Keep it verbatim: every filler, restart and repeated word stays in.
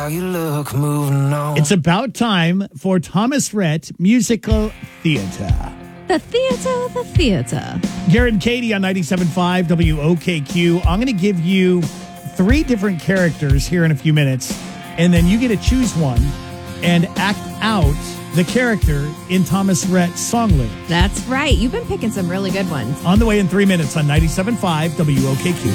How you look moving on. It's about time for Thomas Rhett Musical Theater. The theater, the theater. Garrett and Katie on ninety-seven point five W O K Q. I'm going to give you three different characters here in a few minutes, and then you get to choose one and act out the character in Thomas Rhett's song lyrics. That's right. You've been picking some really good ones. On the way in three minutes on ninety-seven point five W O K Q.